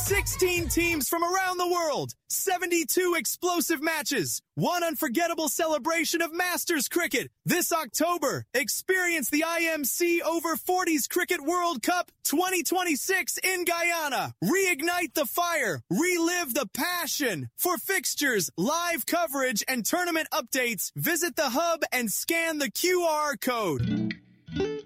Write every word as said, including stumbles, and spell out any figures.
sixteen teams from around the world, seventy-two explosive matches, one unforgettable celebration of Masters cricket. This October, experience the I M C Over forties Cricket World Cup twenty twenty-six in Guyana. Reignite the fire. Relive the passion. For fixtures, live coverage, and tournament updates, visit the hub and scan the Q R code.